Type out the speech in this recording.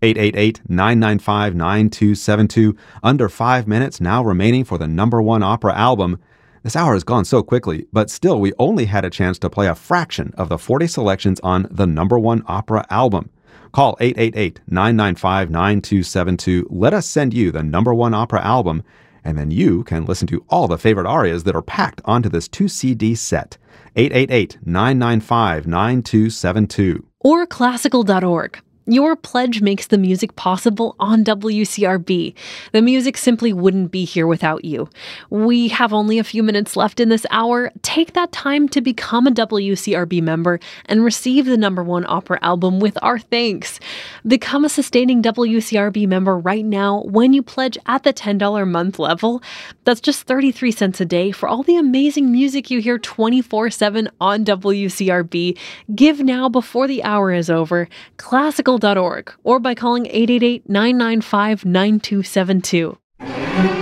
888-995-9272. Under 5 minutes now remaining for the number one opera album. This hour has gone so quickly, but still we only had a chance to play a fraction of the 40 selections on the number one opera album. Call 888-995-9272. Let us send you the number one opera album, and then you can listen to all the favorite arias that are packed onto this 2-CD set. 888-995-9272. Or classical.org. Your pledge makes the music possible on WCRB. The music simply wouldn't be here without you. We have only a few minutes left in this hour. Take that time to become a WCRB member and receive the number one opera album with our thanks. Become a sustaining WCRB member right now when you pledge at the $10 a month level. That's just 33 cents a day for all the amazing music you hear 24/7 on WCRB. Give now before the hour is over. Classical.org or by calling 888-995-9272.